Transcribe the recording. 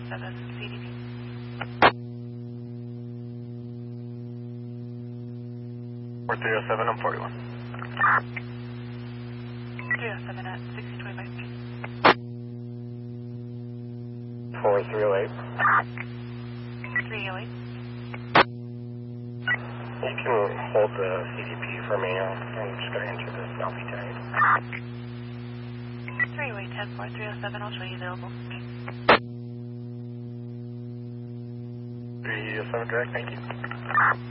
307 CDP. 4307, I'm 41. 307 at 6025 feet. 4308. 308. You can hold the CDP for me. I'm just going to enter the selfie tag. 308 10-4, 307, I'll show you available. 307 direct, thank you.